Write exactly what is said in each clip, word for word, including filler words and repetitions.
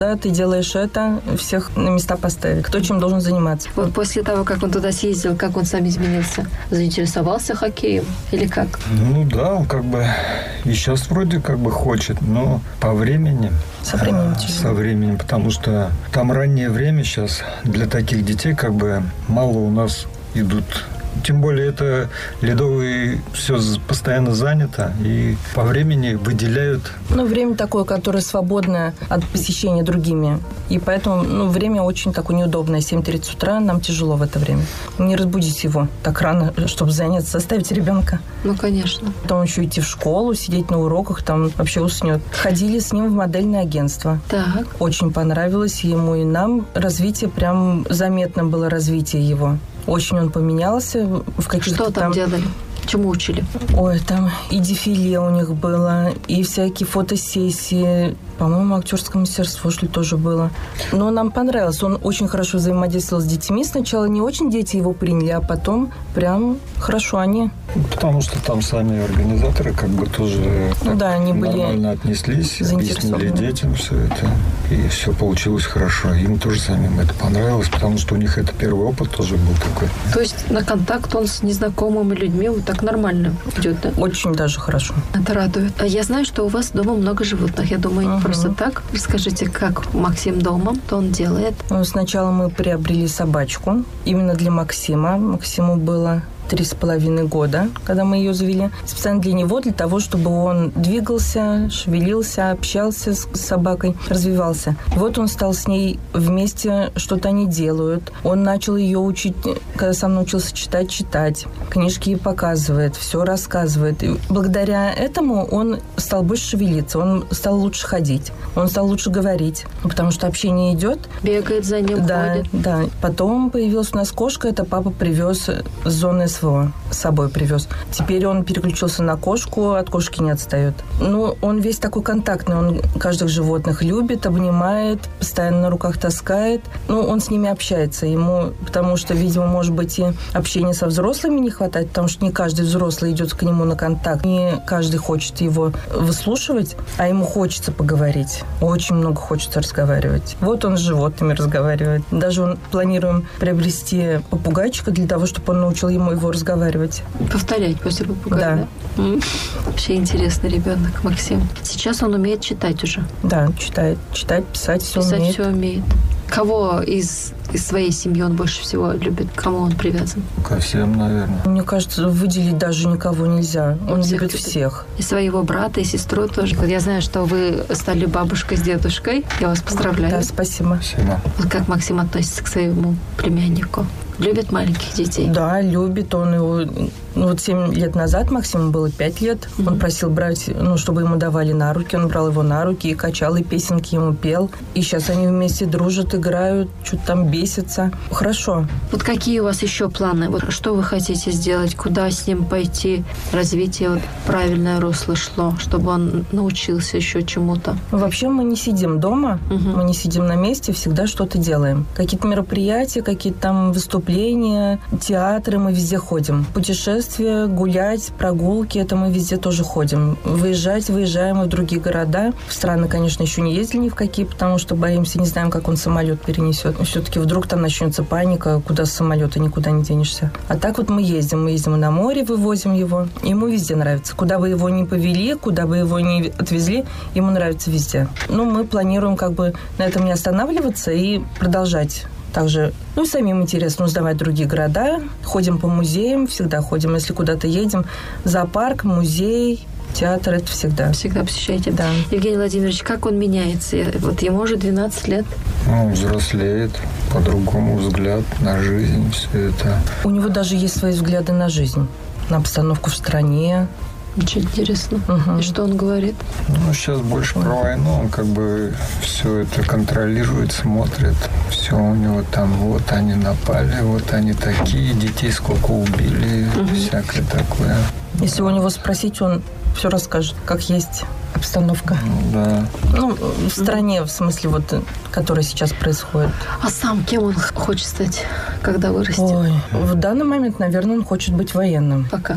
Да, ты делаешь это, всех на места поставить. Кто чем должен заниматься. Вот после того, как он туда съездил, как он сам изменился? Заинтересовался хоккеем или как? Ну да, он как бы и сейчас вроде как бы хочет, но по времени... Со временем. А, со временем, потому что там раннее время сейчас для таких детей как бы мало у нас идут. Тем более это ледовый все постоянно занято, и по времени выделяют... Ну, время такое, которое свободное от посещения другими. И поэтому, ну, время очень такое неудобное. семь тридцать утра, нам тяжело в это время. Не разбудить его так рано, чтобы заняться, заставить ребенка. Ну, конечно. Потом еще идти в школу, сидеть на уроках, там вообще уснет. Ходили с ним в модельное агентство. Так. Очень понравилось ему и нам. Развитие, прям заметно было развитие его. Очень он поменялся. В каких-то Что там, там делали? Чему учили? Ой, там и дефиле у них было, и всякие фотосессии. По-моему, актерское мастерство, что ли, тоже было. Но нам понравилось. Он очень хорошо взаимодействовал с детьми. Сначала не очень дети его приняли, а потом прям хорошо они. Потому что там сами организаторы как бы тоже ну, да, они нормально были отнеслись, объяснили детям все это. И все получилось хорошо. Им тоже самим это понравилось, потому что у них это первый опыт тоже был такой. То есть на контакт он с незнакомыми людьми вот так нормально идет, да? Очень даже хорошо. Это радует. А я знаю, что у вас дома много животных. Я думаю, не uh-huh. просто так. Расскажите, как Максим дома, что он делает? Ну, сначала мы приобрели собачку именно для Максима. Максиму было три с половиной года, когда мы ее завели. Специально для него, для того, чтобы он двигался, шевелился, общался с собакой, развивался. Вот он стал с ней вместе, что-то они делают. Он начал ее учить, когда сам научился читать, читать. Книжки ей показывает, все рассказывает. И благодаря этому он стал больше шевелиться, он стал лучше ходить, он стал лучше говорить, потому что общение идет. Бегает за ним, да, ходит. Да, потом появилась у нас кошка, это папа привез с зоны СВО. С собой привез. Теперь он переключился на кошку, от кошки не отстает. Ну, он весь такой контактный, он каждых животных любит, обнимает, постоянно на руках таскает. Ну, он с ними общается, ему, потому что, видимо, может быть, и общения со взрослыми не хватает, потому что не каждый взрослый идет к нему на контакт, не каждый хочет его выслушивать, а ему хочется поговорить. Очень много хочется разговаривать. Вот он с животными разговаривает. Даже он планируем приобрести попугайчика для того, чтобы он научил ему его разговаривать. Повторять после попугая, да? да? Вообще интересный ребенок, Максим. Сейчас он умеет читать уже. Да, читает. Читать, писать, все писать умеет. все умеет. Кого из, из своей семьи он больше всего любит? К кому он привязан? Ко всем, наверное. Мне кажется, выделить даже никого нельзя. Он, он всех любит любит. всех. И своего брата, и сестру тоже. Вот я знаю, что вы стали бабушкой с дедушкой. Я вас поздравляю. Да, спасибо. Спасибо. Вот как Максим относится к своему племяннику? Любит маленьких детей? Да, любит. Он его... Ну, вот семь лет назад Максиму было пять лет. Mm-hmm. Он просил брать, ну, чтобы ему давали на руки. Он брал его на руки и качал, и песенки ему пел. И сейчас они вместе дружат, играют, что-то там бесятся. Хорошо. Вот какие у вас еще планы? Вот что вы хотите сделать? Куда с ним пойти? Развитие вот, правильное русло шло, чтобы он научился еще чему-то? Вообще мы не сидим дома, mm-hmm. мы не сидим на месте, всегда что-то делаем. Какие-то мероприятия, какие-то там выступления, театры, мы везде ходим. Путешествия, гулять, прогулки, это мы везде тоже ходим. Выезжать, выезжаем мы в другие города. В страны, конечно, еще не ездили ни в какие, потому что боимся, не знаем, как он самолет перенесет. Все-таки вдруг там начнется паника, куда с самолета никуда не денешься. А так вот мы ездим. Мы ездим на море, вывозим его. Ему везде нравится. Куда бы его ни повели, куда бы его ни отвезли, ему нравится везде. Ну, мы планируем как бы на этом не останавливаться и продолжать. Также, ну, самим интересно узнавать другие города. Ходим по музеям, всегда ходим. Если куда-то едем, зоопарк, музей, театр, это всегда. Всегда посещаете? Да. Евгений Владимирович, как он меняется? Вот ему уже двенадцать лет. Ну, взрослеет, по-другому взгляд на жизнь, все это. У него даже есть свои взгляды на жизнь, на обстановку в стране. Очень интересно. Угу. И что он говорит? Ну, сейчас больше про войну. Он как бы все это контролирует, смотрит. Все у него там, вот они напали, вот они такие, детей сколько убили, угу. всякое такое. Если у него спросить, он все расскажет, как есть обстановка. Ну, да. Ну, в стране, в смысле, вот, которая сейчас происходит. А сам кем он хочет стать, когда вырастет? Ой, в данный момент, наверное, он хочет быть военным. Пока.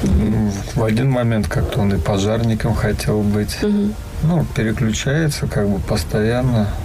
В один момент как-то он и пожарником хотел быть. Угу. Ну, переключается как бы постоянно.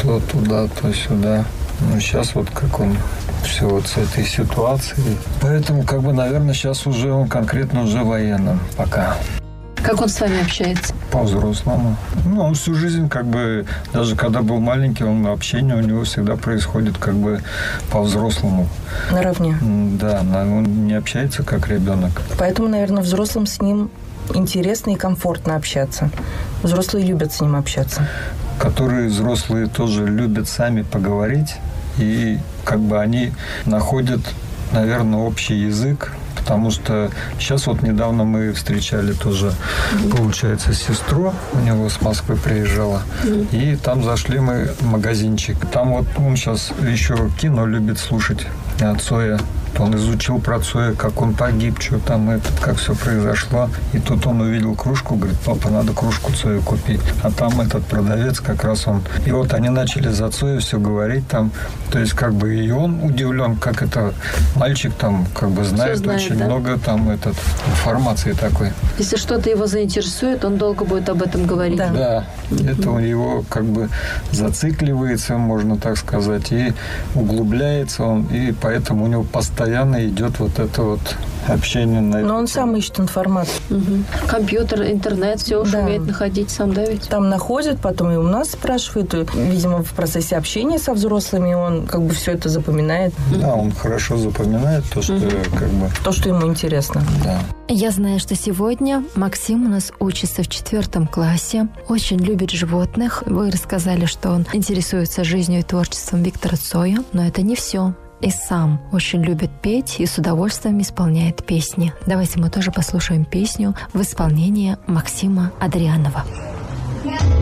то туда, то сюда. Ну, сейчас вот как он все вот с этой ситуацией. Поэтому, как бы, наверное, сейчас уже он конкретно уже военным пока. Как он с вами общается? По-взрослому. Ну, он всю жизнь, как бы, даже когда был маленький, он общение у него всегда происходит, как бы, по-взрослому. Наравне. Да, он не общается как ребенок. Поэтому, наверное, взрослым с ним интересно и комфортно общаться. Взрослые любят с ним общаться. Которые взрослые тоже любят сами поговорить, и как бы они находят, наверное, общий язык, потому что сейчас вот недавно мы встречали тоже, получается, сестру, у него с Москвы приезжала, и там зашли мы в магазинчик. Там вот он сейчас еще кино любит слушать от Цоя. Он изучил про Цоя, как он погиб, что там, это, как все произошло. И тут он увидел кружку, говорит, папа, надо кружку Цоя купить. А там этот продавец как раз он... И вот они начали за Цоя все говорить там. То есть как бы и он удивлен, как это мальчик там как бы знает, знает очень да? много там этот, информации такой. Если что-то его заинтересует, он долго будет об этом говорить. Да, да. Mm-hmm. Это у него как бы зацикливается, можно так сказать, и углубляется он, и поэтому у него постоянно Постоянно идет вот это вот общение на Но он сам ищет информацию. Угу. Компьютер, интернет, все уж да. умеет находить сам, да ведь? Там находит, потом и у нас спрашивает. И, видимо, в процессе общения со взрослыми он как бы все это запоминает. Да, он хорошо запоминает то, что угу. как бы... То, что ему интересно. Да. Я знаю, что сегодня Максим у нас учится в четвертом классе, очень любит животных. Вы рассказали, что он интересуется жизнью и творчеством Виктора Цоя, но это не все. И сам очень любит петь и с удовольствием исполняет песни. Давайте мы тоже послушаем песню в исполнении Максима Адрианова.